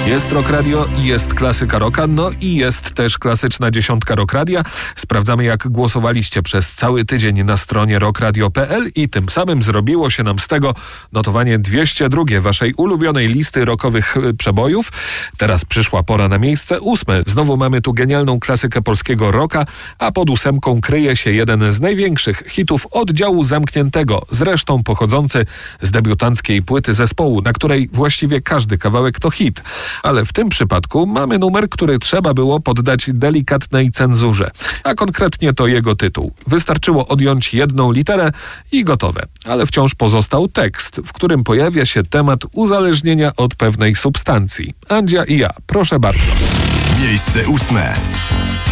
Jest Rock Radio, jest klasyka rocka, no i jest też klasyczna dziesiątka Rock Radia. Sprawdzamy, jak głosowaliście przez cały tydzień na stronie rockradio.pl i tym samym zrobiło się nam z tego notowanie 202 waszej ulubionej listy rockowych przebojów. Teraz przyszła pora na miejsce 8. Znowu mamy tu genialną klasykę polskiego rocka, a pod 8 kryje się jeden z największych hitów oddziału zamkniętego, zresztą pochodzący z debiutanckiej płyty zespołu, na której właściwie każdy kawałek to hit. Ale w tym przypadku mamy numer, który trzeba było poddać delikatnej cenzurze. A konkretnie to jego tytuł. Wystarczyło odjąć jedną literę i gotowe. Ale wciąż pozostał tekst, w którym pojawia się temat uzależnienia od pewnej substancji. Andzia i ja, proszę bardzo. Miejsce 8.